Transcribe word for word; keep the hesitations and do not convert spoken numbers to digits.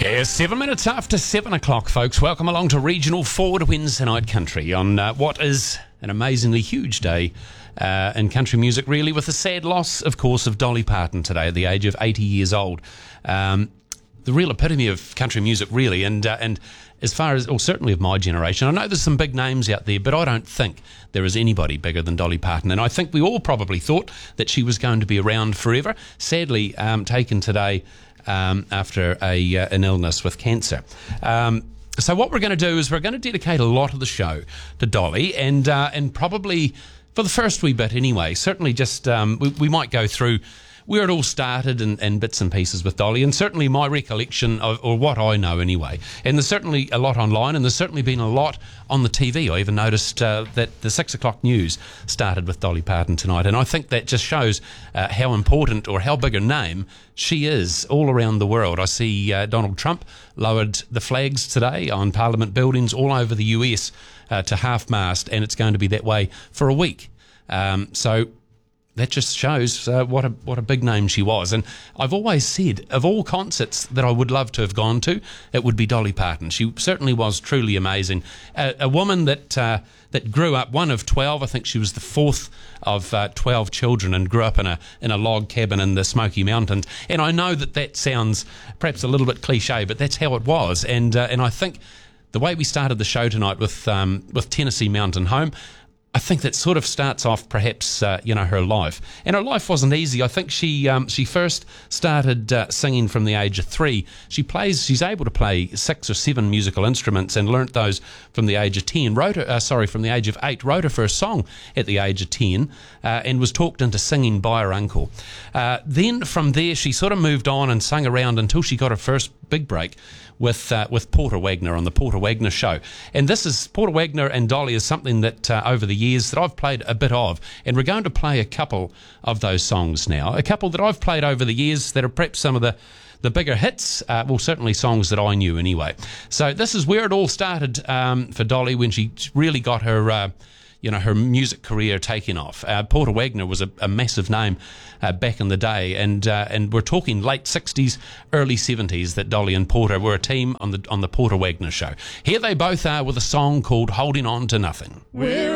Yeah, seven minutes after seven o'clock, folks. Welcome along to Regional Forward Wednesday Night Country on uh, what is an amazingly huge day uh, in country music, really, with the sad loss, of course, of Dolly Parton today at the age of eighty years old. Um, the real epitome of country music, really, and uh, and as far as, or certainly of my generation, I know there's some big names out there, but I don't think there is anybody bigger than Dolly Parton, and I think we all probably thought that she was going to be around forever. Sadly, um, taken today Um, after a uh, an illness with cancer. Um, so what we're going to do is we're going to dedicate a lot of the show to Dolly, and uh, and probably for the first wee bit anyway, certainly just um, we, we might go through where it all started and, and bits and pieces with Dolly, and certainly my recollection of, or what I know anyway. And there's certainly a lot online, and there's certainly been a lot on the T V. I even noticed uh, that the six o'clock news started with Dolly Parton tonight, and I think that just shows uh, how important or how big a name she is all around the world. I see uh, Donald Trump lowered the flags today on Parliament buildings all over the U S uh, to half-mast, and it's going to be that way for a week. Um, so that just shows uh, what a what a big name she was. And I've always said, of all concerts that I would love to have gone to, it would be Dolly Parton. She certainly was truly amazing. A, a woman that uh, that grew up, one of twelve. I think she was the fourth of uh, twelve children, and grew up in a in a log cabin in the Smoky Mountains. And I know that that sounds perhaps a little bit cliche, but that's how it was. And uh, and I think the way we started the show tonight with um, with Tennessee Mountain Home, I think that sort of starts off perhaps, uh, you know, her life. And her life wasn't easy. I think she um, she first started uh, singing from the age of three. She plays, she's able to play six or seven musical instruments and learnt those from the age of ten. Wrote her, uh, sorry, from the age of eight. Wrote her first song at the age of ten uh, and was talked into singing by her uncle. Uh, then from there, she sort of moved on and sung around until she got her first big break with uh, with Porter Wagner on the Porter Wagner Show. And this is, Porter Wagner and Dolly is something that uh, over the years that I've played a bit of, and we're going to play a couple of those songs now, a couple that I've played over the years that are perhaps some of the the bigger hits, uh, well, certainly songs that I knew anyway. So this is where it all started um, for Dolly, when she really got her uh, you know, her music career taking off. Uh, Porter Wagner was a, a massive name uh, back in the day, and uh, and we're talking late sixties, early seventies that Dolly and Porter were a team on the on the Porter Wagner Show. Here they both are with a song called Holding On to Nothing. We're